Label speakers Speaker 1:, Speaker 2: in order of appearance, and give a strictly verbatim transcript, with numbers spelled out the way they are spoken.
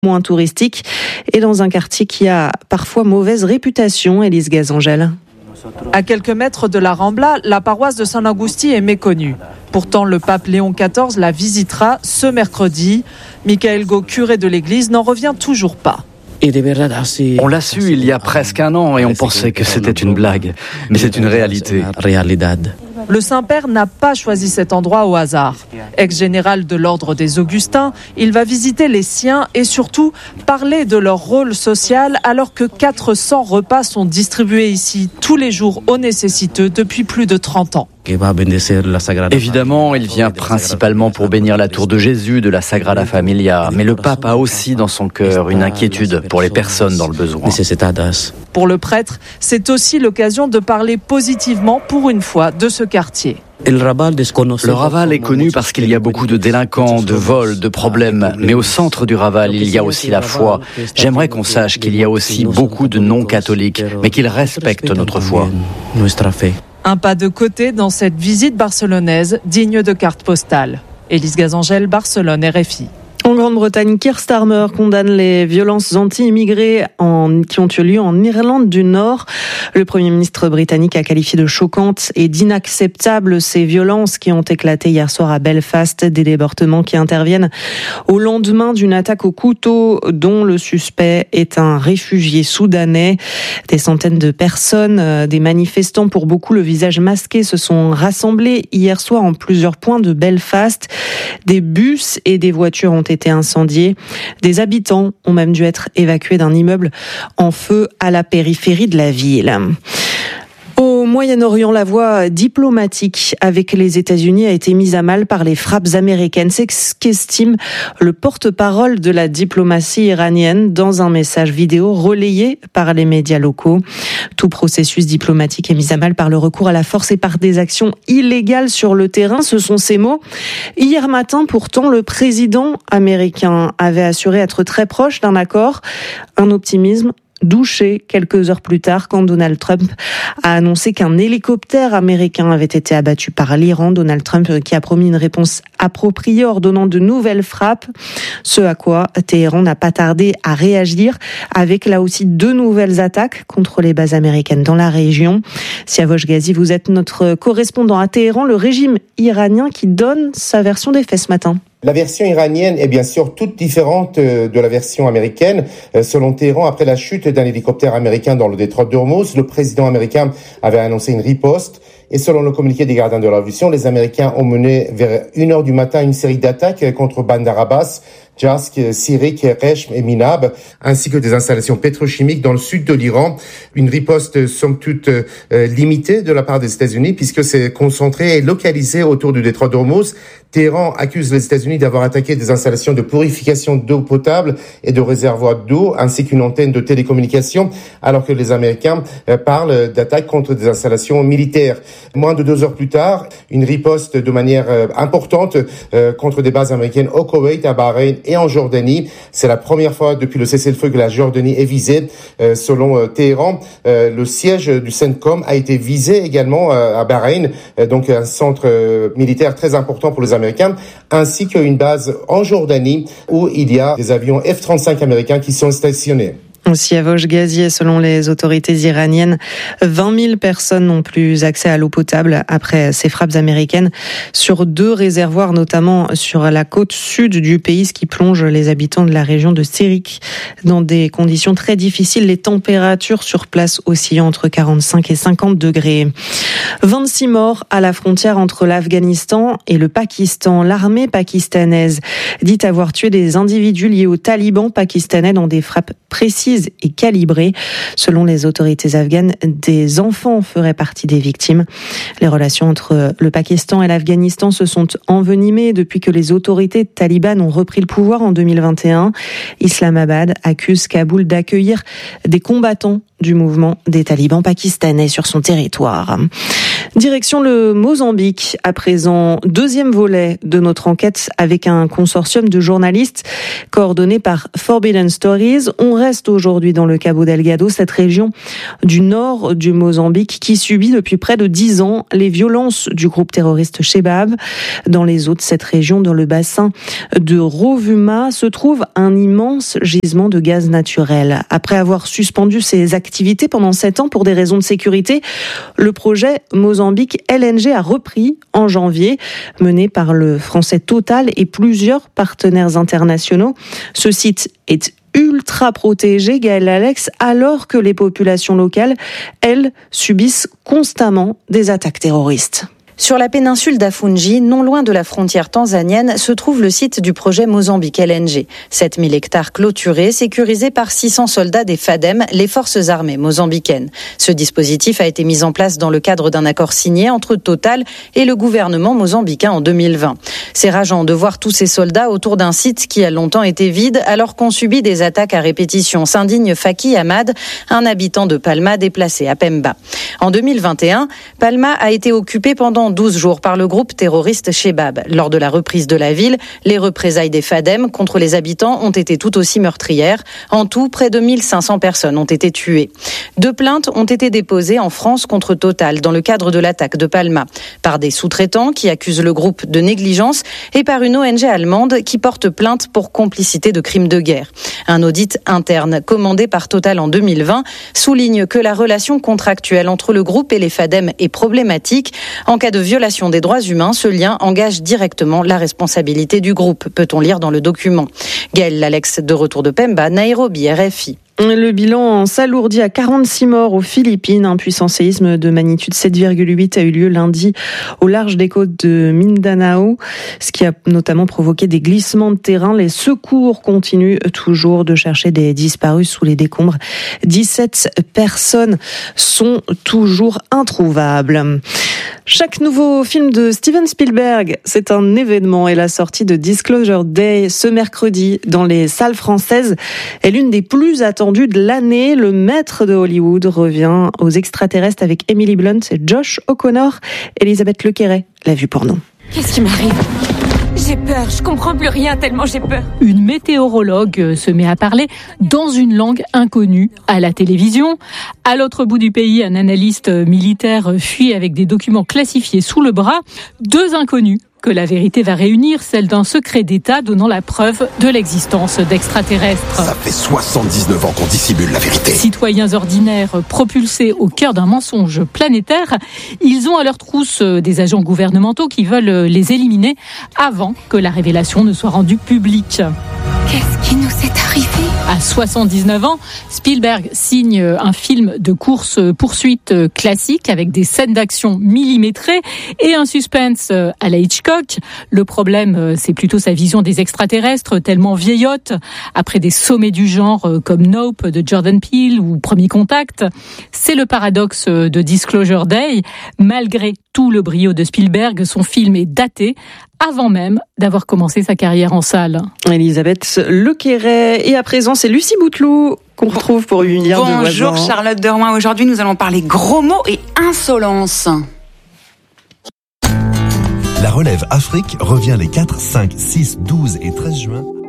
Speaker 1: moins touristique et dans un quartier qui a parfois mauvaise réputation. Élise Gazangel.
Speaker 2: À quelques mètres de la Rambla, la paroisse de San Agustín est méconnue. Pourtant, le pape Léon quatorze la visitera ce mercredi. Michael Gau, curé de l'église, n'en revient toujours pas.
Speaker 3: On l'a su il y a presque un an et on pensait que c'était une blague. Mais c'est une réalité.
Speaker 2: Le Saint-Père n'a pas choisi cet endroit au hasard. Ex-général de l'ordre des Augustins, il va visiter les siens et surtout parler de leur rôle social alors que quatre cents repas sont distribués ici tous les jours aux nécessiteux depuis plus de trente ans.
Speaker 3: Évidemment, il vient principalement pour bénir la tour de Jésus de la Sagrada Familia, mais le pape a aussi dans son cœur une inquiétude pour les personnes dans le besoin.
Speaker 2: Pour le prêtre, c'est aussi l'occasion de parler positivement pour une fois de ce quartier.
Speaker 3: Le Raval est connu parce qu'il y a beaucoup de délinquants, de vols, de problèmes. Mais au centre du Raval, il y a aussi la foi. J'aimerais qu'on sache qu'il y a aussi beaucoup de non-catholiques, mais qu'ils respectent notre foi.
Speaker 2: Un pas de côté dans cette visite barcelonaise digne de carte postale. Élise Gazangel, Barcelone, R F I.
Speaker 1: En Grande-Bretagne, Keir Starmer condamne les violences anti-immigrés en, qui ont eu lieu en Irlande du Nord. Le Premier ministre britannique a qualifié de choquantes et d'inacceptables ces violences qui ont éclaté hier soir à Belfast, des débordements qui interviennent au lendemain d'une attaque au couteau dont le suspect est un réfugié soudanais. Des centaines de personnes, des manifestants pour beaucoup le visage masqué, se sont rassemblés hier soir en plusieurs points de Belfast. Des bus et des voitures ont été incendiés. Des habitants ont même dû être évacués d'un immeuble en feu à la périphérie de la ville. Au Moyen-Orient, la voie diplomatique avec les États-Unis a été mise à mal par les frappes américaines. C'est ce qu'estime le porte-parole de la diplomatie iranienne dans un message vidéo relayé par les médias locaux. Tout processus diplomatique est mis à mal par le recours à la force et par des actions illégales sur le terrain. Ce sont ces mots. Hier matin, pourtant, le président américain avait assuré être très proche d'un accord. Un optimisme douché quelques heures plus tard quand Donald Trump a annoncé qu'un hélicoptère américain avait été abattu par l'Iran. Donald Trump qui a promis une réponse appropriée ordonnant de nouvelles frappes. Ce à quoi Téhéran n'a pas tardé à réagir avec là aussi deux nouvelles attaques contre les bases américaines dans la région. Siavosh Ghazi, vous êtes notre correspondant à Téhéran, le régime iranien qui donne sa version des faits ce matin.
Speaker 4: La version iranienne est bien sûr toute différente de la version américaine. Selon Téhéran, après la chute d'un hélicoptère américain dans le détroit d'Ormuz, le président américain avait annoncé une riposte. Et selon le communiqué des gardiens de la révolution, les Américains ont mené vers une heure du matin une série d'attaques contre Bandar Abbas, Jask, Sirik, Reshm et Minab, ainsi que des installations pétrochimiques dans le sud de l'Iran. Une riposte somme toute euh, limitée de la part des États-Unis puisque c'est concentré et localisé autour du détroit d'Ormuz. Téhéran accuse les États-Unis d'avoir attaqué des installations de purification d'eau potable et de réservoirs d'eau, ainsi qu'une antenne de télécommunication, alors que les Américains euh, parlent d'attaques contre des installations militaires. Moins de deux heures plus tard, une riposte de manière euh, importante euh, contre des bases américaines au Koweït, à Bahreïn et en Jordanie. C'est la première fois depuis le cessez-le-feu que la Jordanie est visée. Euh, selon euh, Téhéran, euh, le siège du CENTCOM a été visé également euh, à Bahreïn, euh, donc un centre euh, militaire très important pour les Américains, ainsi qu'une base en Jordanie où il y a des avions F trente-cinq américains qui sont stationnés.
Speaker 1: Siavosh Ghazi, selon les autorités iraniennes, vingt mille personnes n'ont plus accès à l'eau potable après ces frappes américaines sur deux réservoirs, notamment sur la côte sud du pays, ce qui plonge les habitants de la région de Sirik dans des conditions très difficiles. Les températures sur place oscillant entre quarante-cinq et cinquante degrés. vingt-six morts à la frontière entre l'Afghanistan et le Pakistan. L'armée pakistanaise dit avoir tué des individus liés aux talibans pakistanais dans des frappes précises et calibrées. Selon les autorités afghanes, des enfants feraient partie des victimes. Les relations entre le Pakistan et l'Afghanistan se sont envenimées depuis que les autorités talibanes ont repris le pouvoir en deux mille vingt et un. Islamabad accuse Kaboul d'accueillir des combattants du mouvement des talibans pakistanais sur son territoire. Direction le Mozambique, à présent, deuxième volet de notre enquête avec un consortium de journalistes coordonné par Forbidden Stories. On reste aujourd'hui dans le Cabo Delgado, cette région du nord du Mozambique qui subit depuis près de dix ans les violences du groupe terroriste Shebab. Dans les eaux de cette région, dans le bassin de Rovuma, se trouve un immense gisement de gaz naturel. Après avoir suspendu ses activités pendant sept ans pour des raisons de sécurité, le projet Mozambique L N G a repris en janvier, mené par le français Total et plusieurs partenaires internationaux. Ce site est ultra protégé, Gaël Alex, alors que les populations locales, elles, subissent constamment des attaques terroristes.
Speaker 5: Sur la péninsule d'Afungi, non loin de la frontière tanzanienne, se trouve le site du projet Mozambique L N G. sept mille hectares clôturés, sécurisés par six cents soldats des FADEM, les forces armées mozambicaines. Ce dispositif a été mis en place dans le cadre d'un accord signé entre Total et le gouvernement mozambicain en deux mille vingt. C'est rageant de voir tous ces soldats autour d'un site qui a longtemps été vide alors qu'on subit des attaques à répétition, s'indigne Faki Ahmad, un habitant de Palma déplacé à Pemba. En deux mille vingt et un, Palma a été occupée pendant douze jours par le groupe terroriste Shebab. Lors de la reprise de la ville, les représailles des FADEM contre les habitants ont été tout aussi meurtrières. En tout, près de mille cinq cents personnes ont été tuées. Deux plaintes ont été déposées en France contre Total dans le cadre de l'attaque de Palma, par des sous-traitants qui accusent le groupe de négligence et par une O N G allemande qui porte plainte pour complicité de crimes de guerre. Un audit interne commandé par Total en deux mille vingt souligne que la relation contractuelle entre le groupe et les FADEM est problématique. En cas de violation des droits humains, ce lien engage directement la responsabilité du groupe, peut-on lire dans le document. Gaël Lalex, de retour de Pemba, Nairobi, R F I.
Speaker 1: Le bilan s'alourdit à quarante-six morts aux Philippines. Un puissant séisme de magnitude sept virgule huit a eu lieu lundi au large des côtes de Mindanao, ce qui a notamment provoqué des glissements de terrain. Les secours continuent toujours de chercher des disparus sous les décombres. dix-sept personnes sont toujours introuvables. Chaque nouveau film de Steven Spielberg, c'est un événement et la sortie de Disclosure Day ce mercredi dans les salles françaises est l'une des plus attendues de l'année. Le maître de Hollywood revient aux extraterrestres avec Emily Blunt et Josh O'Connor. Elisabeth Lequeret l'a vu pour nous.
Speaker 6: Qu'est-ce qui m'arrive ? J'ai peur, je comprends plus rien tellement j'ai peur.
Speaker 7: Une météorologue se met à parler dans une langue inconnue à la télévision. À l'autre bout du pays, un analyste militaire fuit avec des documents classifiés sous le bras. Deux inconnus que la vérité va réunir, celle d'un secret d'État donnant la preuve de l'existence d'extraterrestres.
Speaker 8: Ça fait soixante-dix-neuf ans qu'on dissimule la vérité.
Speaker 7: Citoyens ordinaires propulsés au cœur d'un mensonge planétaire, ils ont à leur trousse des agents gouvernementaux qui veulent les éliminer avant que la révélation ne soit rendue publique.
Speaker 6: Qu'est-ce qui nous est arrivé ?
Speaker 7: À soixante-dix-neuf ans, Spielberg signe un film de course-poursuite classique avec des scènes d'action millimétrées et un suspense à la Hitchcock. Le problème, c'est plutôt sa vision des extraterrestres, tellement vieillotte, après des sommets du genre comme Nope de Jordan Peele ou Premier Contact. C'est le paradoxe de Disclosure Day. Malgré tout le brio de Spielberg, son film est daté avant même d'avoir commencé sa carrière en salle.
Speaker 1: Elisabeth Lequeret. Et à présent, c'est Lucie Bouteloup qu'on retrouve pour une milliard de voisins.
Speaker 9: Bonjour Charlotte Deroin. Aujourd'hui, nous allons parler gros mots et insolence.
Speaker 8: La relève Afrique revient les quatre, cinq, six, douze et treize juin.